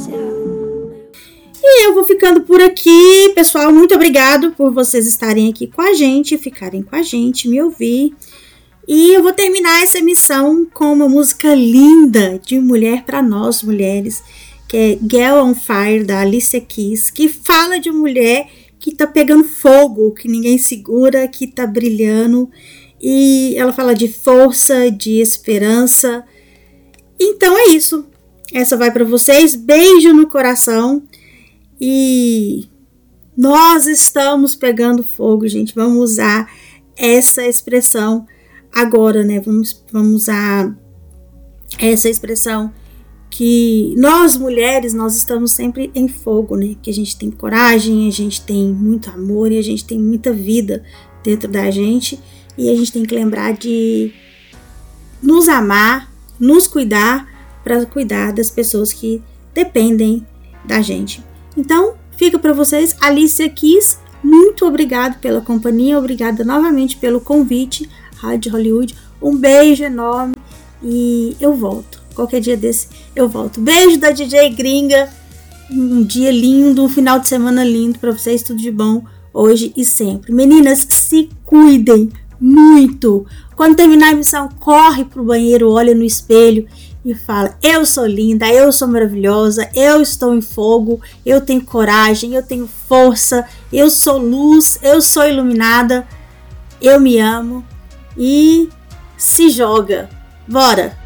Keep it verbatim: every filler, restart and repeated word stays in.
E eu vou ficando por aqui, pessoal. Muito obrigado por vocês estarem aqui com a gente, ficarem com a gente, me ouvir. E eu vou terminar essa emissão com uma música linda de Mulher para Nós Mulheres, que é Girl on Fire, da Alicia Keys, que fala de mulher que tá pegando fogo, que ninguém segura, que tá brilhando. E ela fala de força, de esperança. Então é isso. Essa vai para vocês. Beijo no coração. E nós estamos pegando fogo, gente. Vamos usar essa expressão agora, né? Vamos, vamos usar essa expressão que nós mulheres, nós estamos sempre em fogo, né? Que a gente tem coragem, a gente tem muito amor e a gente tem muita vida dentro da gente. E a gente tem que lembrar de nos amar, nos cuidar para cuidar das pessoas que dependem da gente. Então, fica para vocês, Alicia Keys, muito obrigado pela companhia, obrigada novamente pelo convite, Rádio Hollywood, um beijo enorme e eu volto, qualquer dia desse eu volto. Beijo da D J Gringa, um dia lindo, um final de semana lindo para vocês, tudo de bom hoje e sempre. Meninas, se cuidem muito, quando terminar a emissão, corre pro banheiro, olha no espelho e fala, eu sou linda, eu sou maravilhosa, eu estou em fogo, eu tenho coragem, eu tenho força, eu sou luz, eu sou iluminada, eu me amo e se joga. Bora!